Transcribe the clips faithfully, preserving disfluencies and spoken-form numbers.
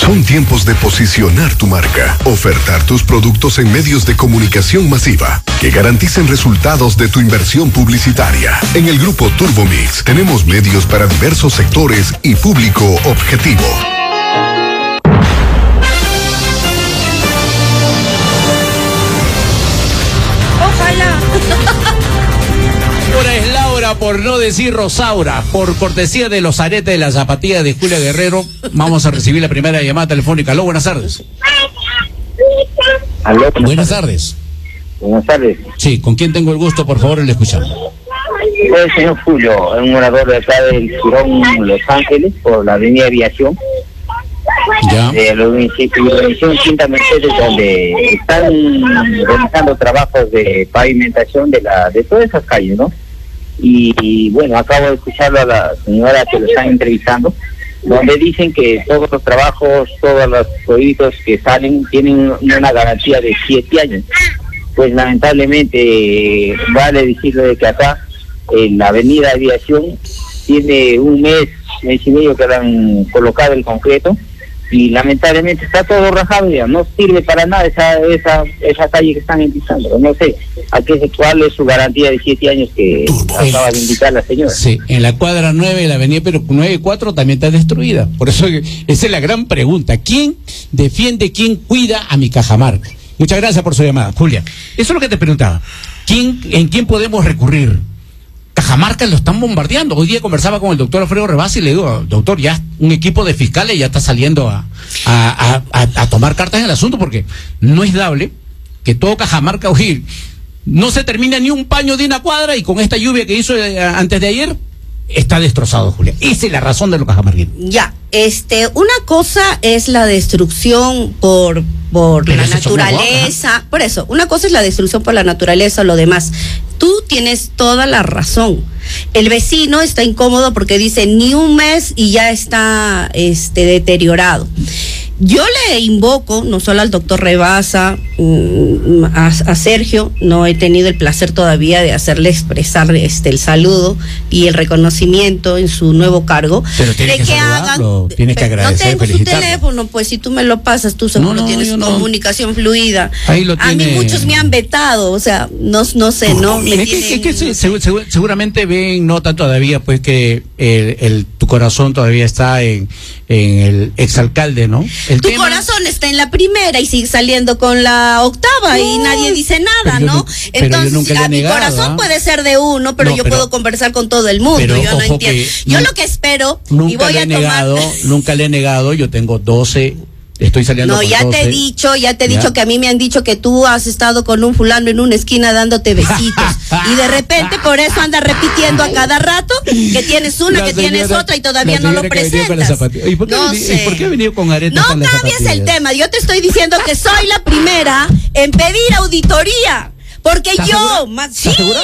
Son tiempos de posicionar tu marca, ofertar tus productos en medios de comunicación masiva que garanticen resultados de tu inversión publicitaria. En el grupo Turbomix tenemos medios para diversos sectores y público objetivo. Ojalá. Ahora es Laura, por no decir Rosaura, por cortesía de los aretes de la zapatilla de Julia Guerrero. Vamos a recibir la primera llamada telefónica. Aló, buenas tardes. Aló, buenas, buenas tardes. Buenas tardes. Sí, ¿con quién tengo el gusto? Por favor, le escuchamos. Soy el señor Julio, un morador de acá del Girón, Los Ángeles, por la avenida Aviación. Ya. De la organización Quinta Mercedes, donde están realizando trabajos de pavimentación de la de todas esas calles, ¿no? Y, y bueno, acabo de escucharlo a la señora que lo están entrevistando, donde dicen que todos los trabajos, todos los proyectos que salen tienen una garantía de siete años. Pues lamentablemente vale decirlo de que acá en la avenida Aviación tiene un mes, mes y medio que han colocado el concreto y lamentablemente está todo rajado ya, no sirve para nada esa esa esa calle que están empezando. No sé a qué cuál es su garantía de siete años que acaba de indicar la señora. Sí, en la cuadra nueve, la avenida Perú nueve cuatro también está destruida. Por eso esa es la gran pregunta. ¿Quién defiende, quién cuida a mi Cajamarca? Muchas gracias por su llamada, Julia. Eso es lo que te preguntaba. ¿Quién, ¿En quién podemos recurrir? Cajamarca lo están bombardeando. Hoy día conversaba con el doctor Alfredo Rebasi y le digo, doctor, ya un equipo de fiscales ya está saliendo a, a, a, a, a tomar cartas en el asunto, porque no es dable que todo Cajamarca hoy no se termina ni un paño de una cuadra y con esta lluvia que hizo eh, antes de ayer está destrozado, Julia. Esa es la razón de lo cajamarquino. Ya, este, una cosa es la destrucción por por Pero la eso naturaleza, por eso, una cosa es la destrucción por la naturaleza o lo demás. Tú tienes toda la razón. El vecino está incómodo porque dice ni un mes y ya está este deteriorado. Yo le invoco, no solo al doctor Rebasa, a, a Sergio, no he tenido el placer todavía de hacerle expresar este el saludo y el reconocimiento en su nuevo cargo. Pero tienes de que, que saludarlo, hagan, tienes que agradecer, no tengo su teléfono, pues si tú me lo pasas, tú seguro no, no, tienes no. comunicación fluida. Ahí lo a tiene... mí muchos me han vetado, o sea, no, no sé, ¿no? Me es, tienen, que, es que no se, sé. segu, seguramente ven, notan todavía pues que el, el, tu corazón todavía está en, en el exalcalde, ¿no? El Tu tema... corazón está en la primera y sigue saliendo con la octava no, y nadie dice nada, ¿no? no Entonces, a mi negado, corazón ¿eh? puede ser de uno, pero no, yo pero, puedo conversar con todo el mundo, yo no entiendo. Yo no, lo que espero nunca y voy le a he tomar... negado, nunca le he negado, yo tengo doce... Estoy saliendo No, con ya doce. te he dicho, ya te he ¿Ya? dicho que a mí me han dicho que tú has estado con un fulano en una esquina dándote besitos. Y de repente por eso andas repitiendo a cada rato que tienes una, La que señora, tienes otra y todavía no lo presentas. ¿Y por qué, no ¿y sé. por qué ha venido con aretes? No con las cambies el zapatillas? tema, yo te estoy diciendo que soy la primera en pedir auditoría. Porque ¿Estás yo, segura? más, ¿Estás sí, segura?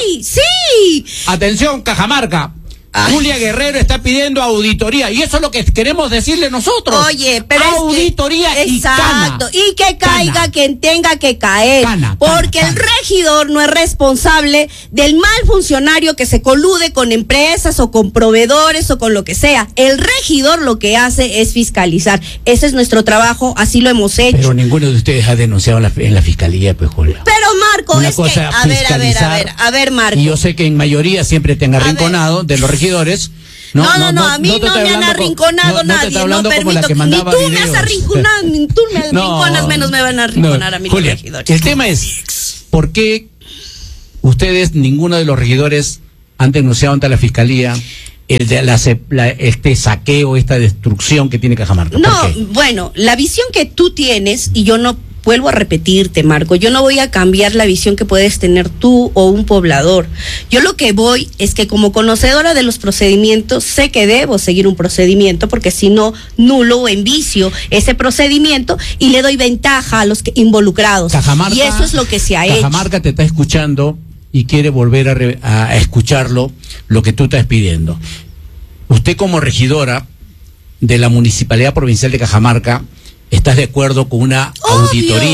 sí. Atención, Cajamarca. Ay. Julia Guerrero está pidiendo auditoría y eso es lo que queremos decirle nosotros. Oye, pero auditoría es que, y exacto, cana. y que caiga Cana. quien tenga que caer, Cana, porque cana, el cana. regidor no es responsable del mal funcionario que se colude con empresas o con proveedores o con lo que sea. El regidor lo que hace es fiscalizar. Ese es nuestro trabajo, así lo hemos hecho. Pero ninguno de ustedes ha denunciado en la, en la fiscalía, pues, Julia. Pero Marco, Una es que, cosa, a ver, a ver, a ver, a ver, Marco. Y yo sé que en mayoría siempre te han arrinconado de los regidores. No, no, no, a mí no, te estoy me han hablando arrinconado como- no, no te nadie, estoy no hablando como la permito, que ni mandaba tú me videos. has arrinconado, ni tú me No, arrinconas, menos me van a arrinconar no, a mí Julia, los regidores. el tema es, ¿por qué ustedes, ninguno de los regidores, han denunciado ante la fiscalía el de la, la, este saqueo, esta destrucción que tiene Cajamarca? No, ¿Por qué? bueno, la visión que tú tienes, y yo no vuelvo a repetirte, Marco, yo no voy a cambiar la visión que puedes tener tú o un poblador. Yo lo que voy es que como conocedora de los procedimientos, sé que debo seguir un procedimiento, porque si no, nulo o envicio ese procedimiento y le doy ventaja a los que, involucrados. Cajamarca, y eso es lo que se ha Cajamarca hecho. Cajamarca te está escuchando y quiere volver a, re, a escucharlo, lo que tú estás pidiendo. Usted como regidora de la Municipalidad Provincial de Cajamarca, ¿estás de acuerdo con una Obvio. auditoría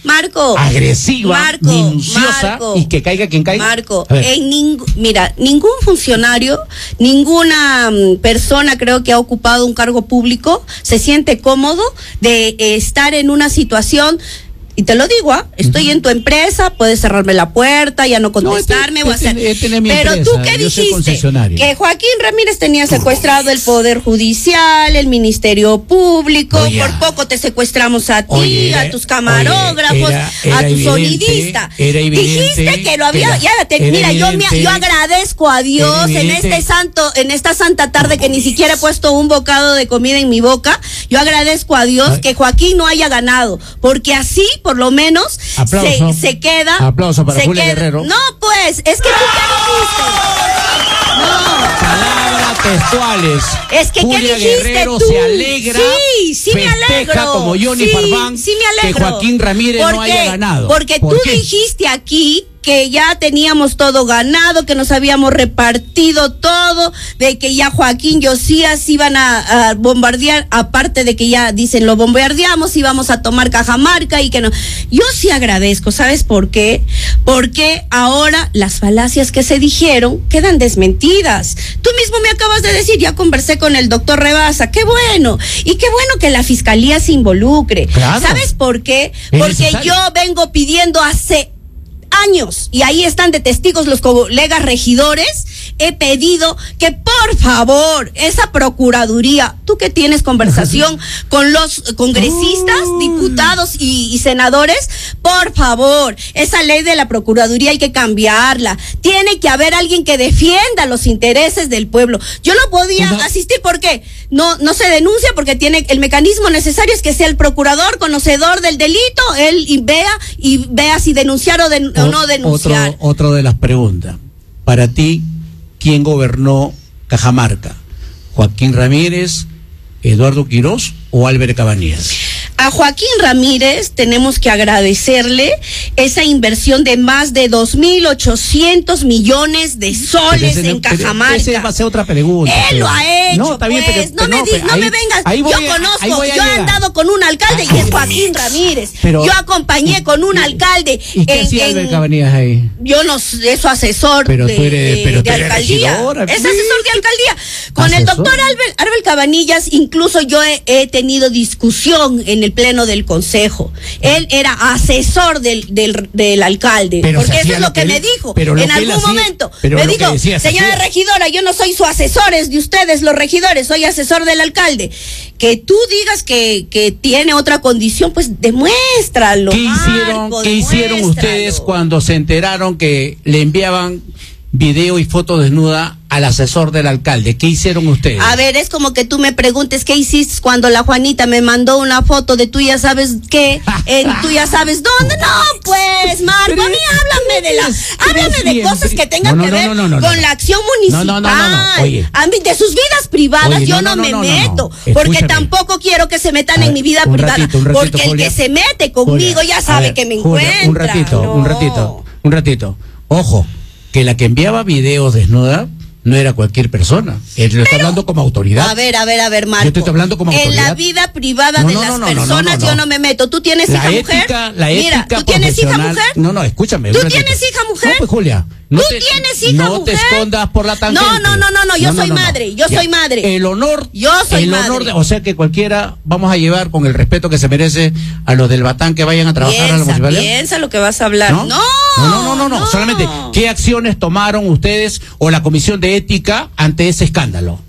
Marco, agresiva, Marco, minuciosa Marco, y que caiga quien caiga. Marco, en ningún, mira, ningún funcionario, ninguna um, persona creo que ha ocupado un cargo público se siente cómodo de eh, estar en una situación. Y te lo digo, ¿ah? Estoy uh-huh. en tu empresa, puedes cerrarme la puerta, ya no contestarme no, o hacer. Este, este Pero empresa, tú qué dijiste, que Joaquín Ramírez tenía secuestrado el Poder Judicial, el Ministerio Público, oye, por poco te secuestramos a ti, oye, era, a tus camarógrafos, oye, era, era a tu evidente, sonidista. Era dijiste que lo había, era, ya te, mira, evidente, yo, me, yo agradezco a Dios en este santo, en esta santa tarde que ni siquiera he puesto un bocado de comida en mi boca, yo agradezco a Dios ay, que Joaquín no haya ganado, porque así por lo menos se, se queda. Aplauso para Julia queda, Guerrero. No, pues, es que tú qué dijiste. No. Palabras textuales. Es que Julia ¿qué dijiste Guerrero tú? se alegra. Sí, sí me alegro. Como Johnny sí, Farfán, sí me alegro. que Joaquín Ramírez no haya ganado. Porque ¿Por tú qué? dijiste aquí que ya teníamos todo ganado, que nos habíamos repartido todo, de que ya Joaquín y Josías iban a, a bombardear, aparte de que ya dicen lo bombardeamos, íbamos a tomar Cajamarca y que no. Yo sí agradezco, ¿sabes por qué? Porque ahora las falacias que se dijeron quedan desmentidas. Tú mismo me acabas de decir, ya conversé con el doctor Rebasa, qué bueno, y qué bueno que la fiscalía se involucre. Claro. ¿Sabes por qué? Porque yo vengo pidiendo hace años, y ahí están de testigos los colegas regidores, he pedido que por favor esa procuraduría, tú que tienes conversación con los congresistas, oh. diputados y, y senadores, por favor, esa ley de la procuraduría hay que cambiarla, tiene que haber alguien que defienda los intereses del pueblo. Yo no podía no. asistir porque no, no se denuncia, porque tiene el mecanismo necesario es que sea el procurador conocedor del delito, él y vea y vea si denunciar o, de, o no denunciar. Otro, otro de las preguntas, para ti, ¿quién gobernó Cajamarca? ¿Joaquín Ramírez, Eduardo Quirós o Álvaro Cabanillas? A Joaquín Ramírez tenemos que agradecerle esa inversión de más de dos mil ochocientos millones de soles ese, en Cajamarca. Esa va a ser otra pregunta. Él pero, lo ha hecho, no, está bien, pues. pero, no, me, pero, no ahí, me vengas. Yo a, conozco, yo he andado con un alcalde ah, y es Joaquín Ramírez. Pero, yo acompañé con un alcalde. ¿Y qué hacía Álvaro Cabanillas ahí? Yo no sé, es su asesor pero de, tú eres, pero de tú eres alcaldía. Regidora, es asesor de alcaldía. Con ¿Asesor? El doctor Álvaro Cabanillas, incluso yo he, he tenido discusión en el pleno del consejo. Él era asesor del, del, del alcalde, pero porque eso es lo que, que él, me dijo en algún hacía, momento. Me dijo, señora regidora, yo no soy su asesor, es de ustedes los regidores, soy asesor del alcalde. Que tú digas que, que tiene otra condición, pues demuéstralo. ¿Qué hicieron, Marco, ¿qué hicieron ustedes cuando se enteraron que le enviaban video y foto desnuda al asesor del alcalde? ¿Qué hicieron ustedes? A ver, es como que tú me preguntes qué hiciste cuando la Juanita me mandó una foto de tú ya sabes qué, en tú ya sabes dónde. No, pues, Marco, pero, a mí háblame de la, háblame de cosas que tengan no, no, que ver no, no, no, no, con no. la acción municipal. No, no, no, no, no. Oye. A mí, de sus vidas privadas Oye, yo no, no, no me no, meto, no, no. porque tampoco quiero que se metan ver, en mi vida privada, ratito, ratito, porque Julia, el que se mete conmigo Julia, ya sabe ver, que me Julia, encuentra. Un ratito, no. un ratito, un ratito. Ojo, que la que enviaba videos desnuda no era cualquier persona. Él lo está hablando como autoridad. A ver, a ver, a ver, Marco. Yo te estoy hablando como autoridad. En la vida privada no, de no, las no, no, personas no, no, no. yo no me meto. ¿Tú tienes la hija ética, mujer? La ética Mira, ¿tú tienes hija mujer? No, no, escúchame. ¿Tú tienes hija mujer? No, pues Julia. No ¿Tú te, tienes hija no mujer? No te escondas por la tangente. No, no, no, no, no. yo no, soy no, no, madre, yo ya. soy madre. El honor, yo soy el madre. honor de, o sea que cualquiera vamos a llevar con el respeto que se merece a los del Batán que vayan a trabajar piensa, a la municipalidad. Piensa lo que vas a hablar. ¿No? No, no, no, no, no, no. Solamente, ¿qué acciones tomaron ustedes o la Comisión de Ética ante ese escándalo?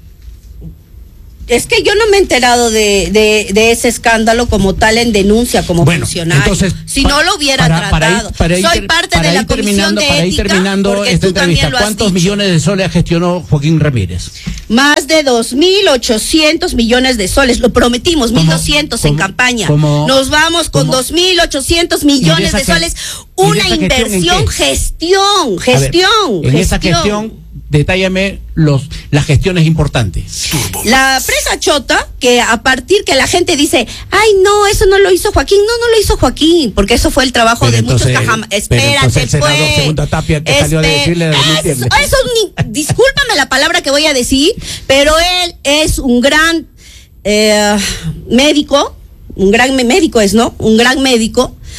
Es que yo no me he enterado de, de, de ese escándalo como tal en denuncia, como bueno, funcionario. Entonces, si no lo hubiera para, tratado. Para ir, para Soy ir, parte de la Comisión de Para Ética. ir terminando esta entrevista, ¿cuántos millones de soles gestionó Joaquín Ramírez? Más de dos mil ochocientos millones de soles. Lo prometimos, mil doscientos en campaña. Como, Nos vamos con dos mil ochocientos millones de soles. Una inversión, gestión, gestión. En esa gestión, detállame los, las gestiones importantes. La presa Chota, que a partir que la gente dice, ay no, eso no lo hizo Joaquín, no, no lo hizo Joaquín, porque eso fue el trabajo pero de entonces, muchos cajam... Espérate, el senador pues, Segunda Tapia te salió a decirle de eso, eso ni, discúlpame la palabra que voy a decir, pero él es un gran eh, médico, un gran médico es, ¿no? Un gran médico,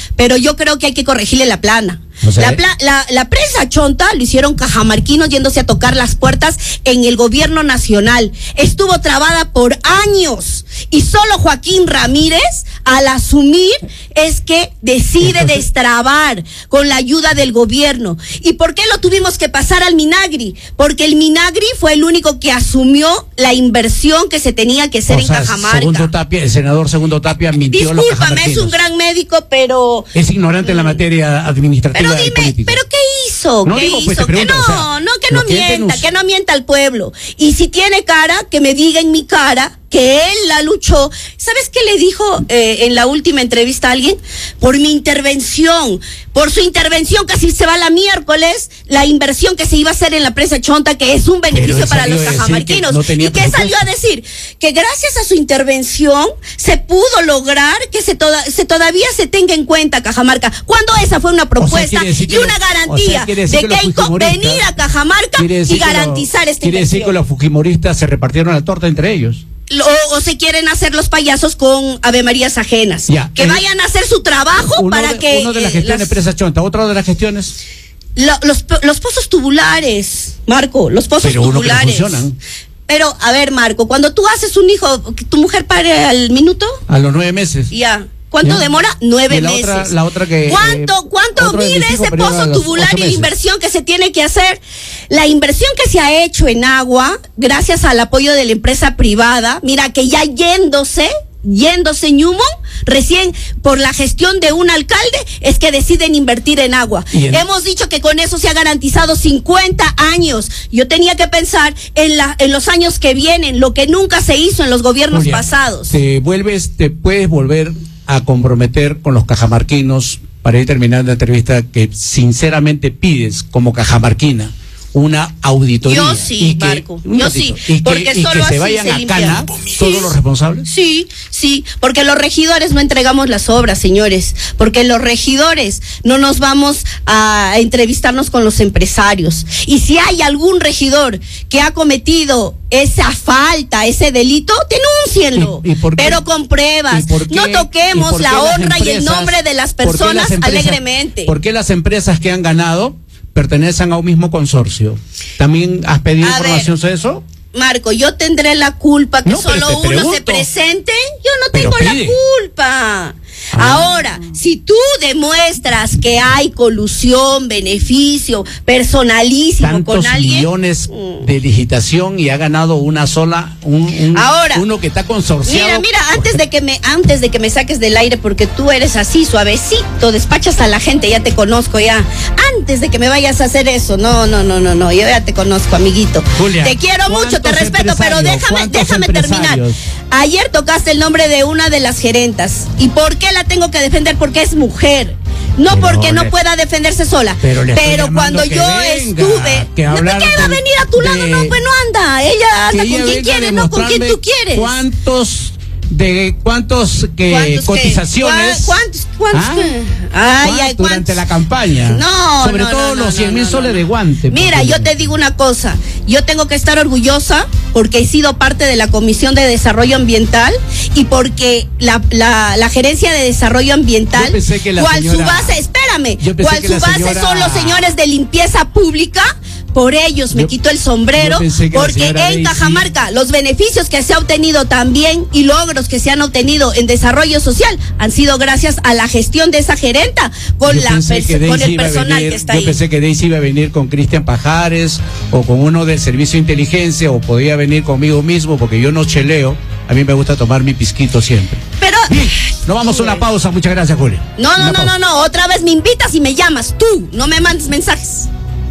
pero yo creo que hay que corregirle la plana. O sea, la, pla la, la prensa chonta lo hicieron cajamarquinos yéndose a tocar las puertas en el gobierno nacional. Estuvo trabada por años y solo Joaquín Ramírez, al asumir, es que decide Entonces, destrabar con la ayuda del gobierno. ¿Y por qué lo tuvimos que pasar al Minagri? Porque el Minagri fue el único que asumió la inversión que se tenía que hacer o en sea, Cajamarca. Segundo Tapia, el senador Segundo Tapia mintió a los Discúlpame, es un gran médico, pero... Es ignorante en la materia administrativa. Pero dime, ¿pero qué hizo? No ¿Qué digo, hizo? pues, te pregunto, que no, o sea, no, que no que mienta, denunci- que no mienta al pueblo. Y si tiene cara, que me diga en mi cara que él la luchó. ¿Sabes qué le dijo eh, en la última entrevista a alguien? Por mi intervención, por su intervención casi se va la miércoles, la inversión que se iba a hacer en la presa chonta, que es un beneficio para los cajamarquinos. No ¿Y qué salió a decir? Que gracias a su intervención se pudo lograr que se, toda, se todavía se tenga en cuenta Cajamarca, cuando esa fue una propuesta o sea, y una garantía o sea, de Keiko venir a Cajamarca y garantizar lo, esta Quiere inversión. decir que los fujimoristas se repartieron la torta entre ellos. O, o se quieren hacer los payasos con Ave Marías ajenas. Ya, que eh, vayan a hacer su trabajo para de, que... Uno de las eh, gestiones las, Presa Chonta, otra de las gestiones... Lo, los, los pozos tubulares, Marco, los pozos Pero tubulares. Uno que no funcionan. Pero, a ver, Marco, cuando tú haces un hijo, ¿tu mujer pare al minuto? A los nueve meses. Ya. ¿Cuánto ¿Ya? demora? Nueve y la meses. Otra, la otra que, ¿Cuánto, eh, cuánto mide ese pozo tubular y la inversión que se tiene que hacer? La inversión que se ha hecho en agua, gracias al apoyo de la empresa privada, mira que ya yéndose, yéndose Ñumo, recién por la gestión de un alcalde, es que deciden invertir en agua. En... Hemos dicho que con eso se ha garantizado cincuenta años. Yo tenía que pensar en, la, en los años que vienen, lo que nunca se hizo en los gobiernos Julia, pasados. Te vuelves, te puedes volver a comprometer con los cajamarquinos para ir terminando la entrevista, que sinceramente pides como cajamarquina una auditoría. Yo sí, y que, Marco, yo ratito, sí, y porque que, y solo que así se vayan se a limpia. cana Sí. todos los responsables. Sí, sí, porque los regidores no entregamos las obras, señores, porque los regidores no nos vamos a entrevistarnos con los empresarios. Y si hay algún regidor que ha cometido esa falta, ese delito, denúncienlo, ¿Y, y por qué, pero con pruebas. Por qué, no toquemos la honra empresas, y el nombre de las personas ¿por empresas, alegremente. ¿Por qué las empresas que han ganado pertenecen a un mismo consorcio? ¿También has pedido a información ver, sobre eso? Marco, yo tendré la culpa que no, solo uno pregunto. se presente. Yo no Pero tengo pide. la culpa. Ah. Ahora, si tú demuestras que hay colusión, beneficio personalísimo Tantos con alguien, millones mm. de licitación y ha ganado una sola, un, un Ahora, uno que está consorciado. Mira, mira, antes de que me, antes de que me saques del aire, porque tú eres así suavecito, despachas a la gente, ya te conozco ya. Antes de que me vayas a hacer eso, no, no, no, no, no, yo ya te conozco, amiguito. Julia, te quiero mucho, te respeto, pero déjame, déjame terminar. Ayer tocaste el nombre de una de las gerentas. ¿Y por qué la tengo que defender? Porque es mujer. No pero porque no le, pueda defenderse sola. Pero, pero cuando yo venga, estuve. Que no, ¿qué va a venir a tu de, lado? No, pues no anda. Ella anda con quien quiere, no con quien tú quieres. ¿Cuántos de cuántos que ¿Cuántos cotizaciones? Qué? ¿Cuántos? ¿Cuántos? ¿Ah? Ay, ay, durante la campaña. No, sobre no, todo no, los cien mil no, no, soles no. de guante. Mira, yo te digo una cosa. Yo tengo que estar orgullosa porque he sido parte de la Comisión de Desarrollo Ambiental y porque la, la, la Gerencia de Desarrollo Ambiental, yo pensé que la cual señora, su base, espérame, cual que su base señora, son los señores de limpieza pública. Por ellos me yo, quito el sombrero, porque en Daisy, Cajamarca los beneficios que se ha obtenido también y logros que se han obtenido en desarrollo social han sido gracias a la gestión de esa gerenta con, la con el personal venir, que está yo ahí. Yo pensé que Daisy iba a venir con Cristian Pajares o con uno del Servicio de Inteligencia o podía venir conmigo mismo porque yo no cheleo. A mí me gusta tomar mi pisquito siempre. Pero bien, nos vamos a una pausa. Muchas gracias, Julia. No, no, no, no, no. Otra vez me invitas y me llamas. Tú, no me mandes mensajes.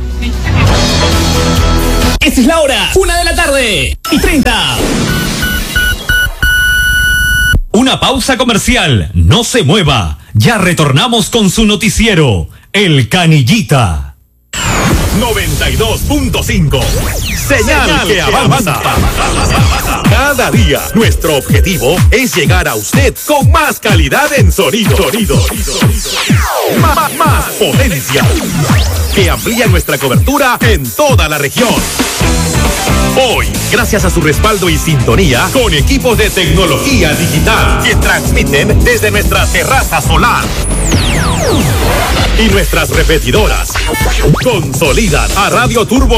Esta es la hora, una de la tarde y treinta. Una pausa comercial, no se mueva. Ya retornamos con su noticiero, El Canillita. noventa y dos punto cinco. Señal, Señal que, que avanza. avanza. Cada día, nuestro objetivo es llegar a usted con más calidad en sonido. Sonido. Más, más potencia. Que amplía nuestra cobertura en toda la región. Hoy gracias a su respaldo y sintonía con equipos de tecnología digital que transmiten desde nuestra terraza solar. Y nuestras repetidoras consolidan a Radio Turbo